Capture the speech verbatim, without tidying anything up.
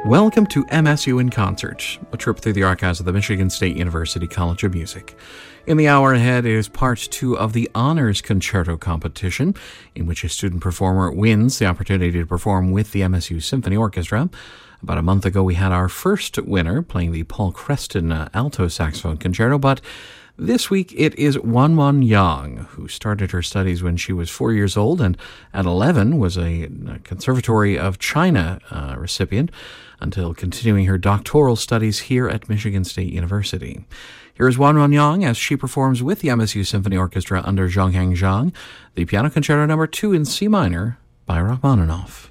Welcome to M S U in Concert, a trip through the archives of the Michigan State University College of Music. In the hour ahead is part two of the Honors Concerto competition, in which a student performer wins the opportunity to perform with the M S U Symphony Orchestra. About a month ago, we had our first winner playing the Paul Creston uh, alto saxophone concerto, but this week it is Wanwan Yang, who started her studies when she was four years old and at eleven was a, a Conservatory of China uh, recipient until continuing her doctoral studies here at Michigan State University. Here is Wanwan Yang as she performs with the M S U Symphony Orchestra under Zhonghang Zhang, the Piano Concerto Number two in C minor by Rachmaninoff.